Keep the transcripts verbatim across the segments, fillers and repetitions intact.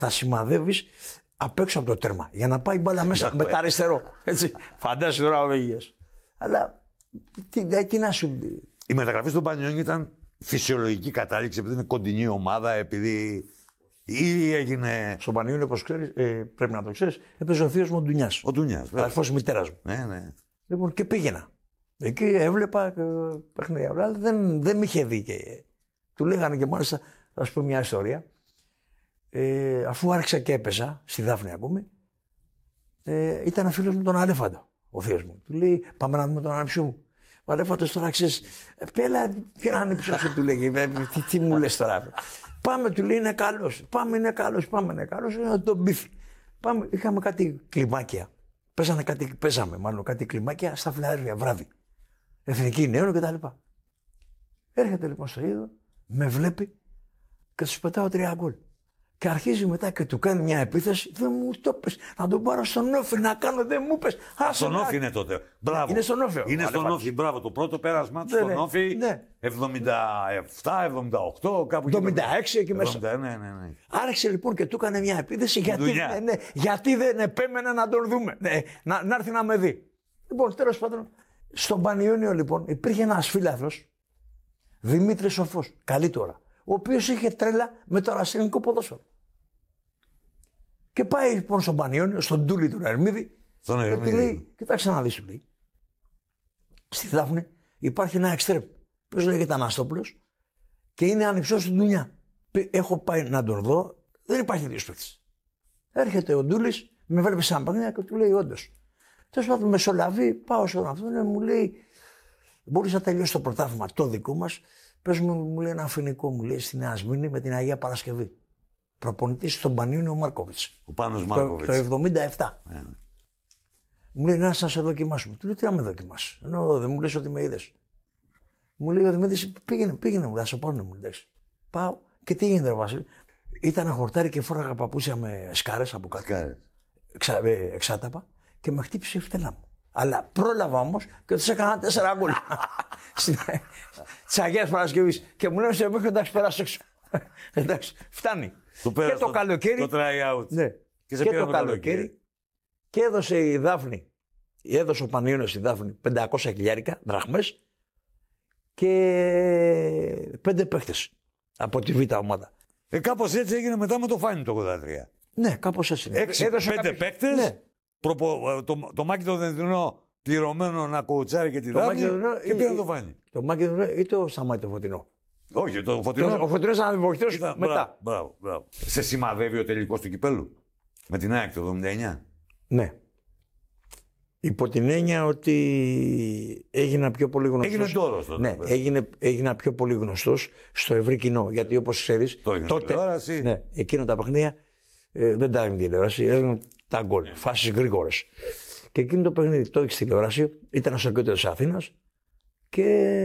τα σημαδεύεις απ' έξω από το τέρμα για να πάει μπάλα μέσα με τα αριστερό. Έτσι. Φαντάζεσαι τώρα οδηγίες. Αλλά τι, τι να σου. Η μεταγραφή στον Πανιόνι ήταν φυσιολογική κατάληξη επειδή είναι κοντινή ομάδα, επειδή. Ή έγινε. Στον Πανιόνι, όπως ξέρεις, ε, πρέπει να το ξέρεις, έπαιζε ο θείος μου ο Ντουνιάς. Ο Ντουνιάς. Αδερφός της μητέρας μου. Ναι, ναι. Λοιπόν, και πήγαινα. Εκεί έβλεπα ε, παιχνίδια. Αλλά δεν, δεν με είχε δει. Και, του λέγανε και μάλιστα, θα σου πω μια ιστορία. Ε, αφού άρχισα και έπαιζα, στη Δάφνη ακόμη, ε, ήταν ένα φίλος μου τον Αλέφαντο, ο θείος μου. Του λέει, πάμε να δούμε τον ανεψιό μου. Ο Αλέφαντος τώρα ξέρεις, πέλα, ποιο ανεψιό σου, του λέει, τι, τι μου λες τώρα. Πάμε, του λέει, είναι καλός, πάμε, είναι καλός, πάμε, είναι καλός, είναι τον μπίφι. Πάμε, είχαμε κάτι κλιμάκια. Παίζανε κάτι, παίζαμε μάλλον κάτι κλιμάκια στα Φιλαδέλφια, βράδυ. Εθνική Νέων κτλ. Έρχεται λοιπόν στο ίδιο, με βλέπει και του πετάω τρία γκολ. Και αρχίζει μετά και του κάνει μια επίθεση. Δεν μου το πες. Να τον πάρω στον Όφη να κάνω, δεν μου πες. Στον Όφη είναι τότε. Μπράβο. Είναι στον Όφη. Είναι στον Όφη, μπράβο. Το πρώτο πέρασμα του στον Όφη. Ναι. εβδομήντα επτά εβδομήντα οκτώ, κάπου εκεί. εβδομήντα έξι εκεί μέσα. εβδομήντα, ναι, ναι, ναι. Άρχισε λοιπόν και του έκανε μια επίθεση γιατί, ναι, ναι, γιατί δεν επέμενε να τον δούμε. Ναι, να, να έρθει να με δει. Λοιπόν, τέλος πάντων, στον Πανιόνιο λοιπόν υπήρχε ένας φίλαθλος, Δημήτρης Σοφός, καλή τώρα, ο οποίος είχε τρέλα με το αρσενικό ποδόσφαιρο. Και πάει λοιπόν στον Πανιόνιο, στον Τούλη του Ερμίδη, Στον και Ερμίδη. του λέει, κοιτάξτε να δεις, του λέει, στη Δάφνη υπάρχει ένα εξτρέμ, ποιος λέγεται Αναστόπουλος και είναι ανιψιός του Ντουνιά. Έχω πάει να τον δω, δεν υπάρχει δύο παίκτης. Έρχεται ο Ντούλης, με βλέπει σαν παιχνίδι και του λέει όντως. Τέλος πάντων, μεσολαβεί, πάω στον αυτόν, μου λέει, μπορείς να τελειώσει το πρωτάθλημα το δικό μας. Πες μου, μου λέει ένα αφηνικό, μου λέει στην Νέα Σμύρνη με την Αγία Παρασκευή. Προπονητής στον Πανιόνιο ο Μάρκοβιτς. Ο Πάνος Το, Μάρκοβιτς. το εβδομήντα επτά. Yeah. Μου λέει να σε δοκιμάσουμε. Του λέω τι να με δοκιμάσει. Ενώ δεν μου λες ότι με είδες. Μου λέει ο Δημήτρης πήγαινε, πήγαινε μου, θα σε πάρουν μου. Εντάξει. Πάω και τι γίνεται, Βασίλη. Ήταν χορτάρι και φόραγα παπούτσια με σκάρες από κάτω. Σκάρες. Εξα, ε, εξάταπα και με χτύπησε η φτελά μου. Αλλά πρόλαβα όμως και τους έκανα τέσσερα γκολ. Της Αγίας Παρασκευής. Και μου λένε σε μέχρι εντάξει πέρασε έξω. Εντάξει, φτάνει. Το και το, το καλοκαίρι. Το try out. Ναι. Και, σε και το, το καλοκαίρι. Και έδωσε η Δάφνη, έδωσε ο Πανιόνιος στη Δάφνη πεντακόσια χιλιάρικα δραχμές και πέντε παίχτες από τη Β' ομάδα. Ε, κάπως έτσι έγινε μετά με το Φάνη το ογδόντα τρία. Ναι, κάπως έτσι. Έξι, έδωσε πέντε κάποιες... παίκτες. Ναι. Προπο, το, το Μάκη το Δεντρινό πληρωμένο να κοουτσάρει και τη Δάφνη και πήραν το Φάνη. Το Μάκη ή το Σταμάτη το Φωτεινό. Όχι, το Φωτεινό. Ο Φωτεινός ήταν βοηθός μετά. Μπράβο, μπράβο, μπράβο. Σε σημαδεύει ο τελικός του κυπέλου με την ΑΕΚ το εβδομήντα εννιά. Ναι. Υπό την έννοια ότι έγινα πιο πολύ γνωστός. Έγινε τόρος τότε. Ναι, έγινε, έγινα πιο πολύ γνωστός στο ευρύ κοινό. Γιατί όπως ξέρεις, το τότε, τηλεόραση. Ναι, εκείνο τα παιχνίδια ε, δεν τα έγινε τηλεόραση, έγιναν τα γκολ, φάσεις γρήγορες. Και εκείνο το παιχνίδι το έχει τηλεόραση, ήταν στο κέντρο της Αθήνας και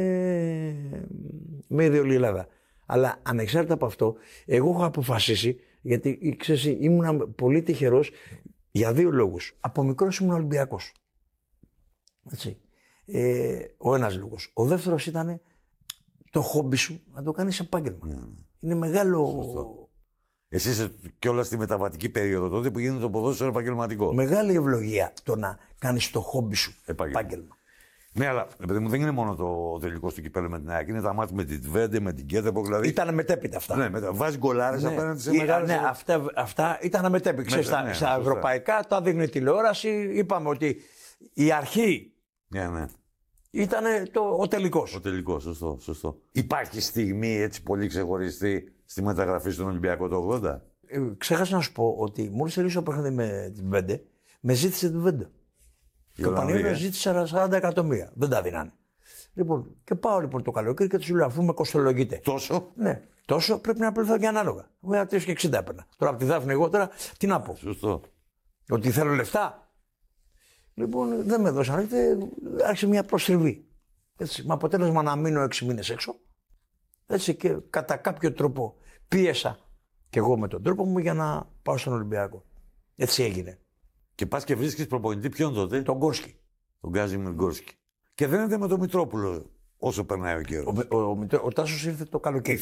με είδε όλη η Ελλάδα. Αλλά ανεξάρτητα από αυτό, εγώ έχω αποφασίσει, γιατί ξέρεις, ήμουν πολύ τυχερός για δύο λόγους. Από μικρός ήμουν Ολυμπιακός. Έτσι. Ε, ο ένας λόγος. Ο δεύτερος ήταν το χόμπι σου να το κάνεις επάγγελμα. Ναι. Είναι μεγάλο. Σωστό. Εσύ είσαι κιόλας στη μεταβατική περίοδο τότε που γίνεται το ποδόσφαιρο επαγγελματικό. Μεγάλη ευλογία το να κάνεις το χόμπι σου επάγγελμα. επάγγελμα. Ναι, αλλά παιδί μου δεν είναι μόνο το τελικό του κυπέλλου με την ΑΕΚ. Είναι τα μάτια με την Τβέντε, με την Κέτεπο. Δηλαδή... Ήταν μετέπειτα αυτά. Ναι, μετα... βάζει γκολάρες ναι. απέναντι σε Ή, μεγάλες. Ναι, αυτά, αυτά ήταν μετέπειτα. Ναι, στα ναι, στα ευρωπαϊκά τα δείχνει τηλεόραση. Είπαμε ότι η αρχή. Ναι, ναι. Ήταν ο τελικός. Ο τελικός, σωστό, σωστό. Υπάρχει στιγμή έτσι πολύ ξεχωριστή στη μεταγραφή στον Ολυμπιακό το ογδόντα. Ε, ξέχασα να σου πω ότι μόλις τελείωσα το παιχνίδι με την Βέντε, με ζήτησε την Βέντε. Και ο Πανιόνιος ζήτησε σαράντα εκατομμύρια. Δεν τα δίνανε. Λοιπόν, και πάω λοιπόν το καλοκαίρι και του λέω αφού με κοστολογείτε. Τόσο. Ναι, τόσο πρέπει να πληθώ και ανάλογα. Εγώ τρία και εξήντα έπαιρνα. Τώρα από τη Δάφνη εγώ τώρα τι να πω. Σωστό. Ότι θέλω λεφτά. Λοιπόν, δεν με δώσαν. Είτε άρχισε μια προστριβή. Έτσι, με αποτέλεσμα να μείνω έξι μήνες έξω. Έτσι και κατά κάποιο τρόπο πίεσα και εγώ με τον τρόπο μου για να πάω στον Ολυμπιακό. Έτσι έγινε. Και πας και βρίσκεις προπονητή ποιον τότε? Τον Γκόρσκι. Τον Γκάζιμιρ Γκόρσκι. Και δένεται με τον Μητρόπουλο όσο περνάει ο καιρός. Ο, ο, ο, ο, ο Τάσος ήρθε το καλοκαίρι.